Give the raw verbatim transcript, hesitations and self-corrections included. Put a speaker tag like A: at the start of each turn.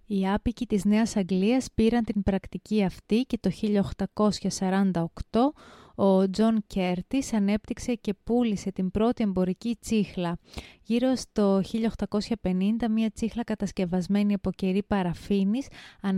A: Οι άπικοι της Νέας Αγγλίας πήραν την πρακτική αυτή και το χίλια οκτακόσια σαράντα οκτώ ο Τζον Κέρτις ανέπτυξε και πούλησε την πρώτη εμπορική τσίχλα. Γύρω στο χίλια οκτακόσια πενήντα, μια τσίχλα κατασκευασμένη από κερί παραφίνης